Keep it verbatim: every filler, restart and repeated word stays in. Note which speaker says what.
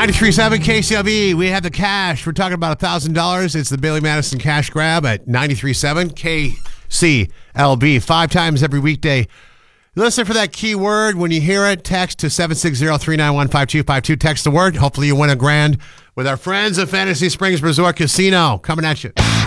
Speaker 1: ninety-three point seven K C L V. We have the cash. We're talking about one thousand dollars. It's the Bailey Madison cash grab at ninety-three point seven K C L V. Five times every weekday. Listen for that key word. When you hear it, text to seven six zero, three nine one, five two five two. Text the word. Hopefully you win a grand with our friends at Fantasy Springs Resort Casino. Coming at you.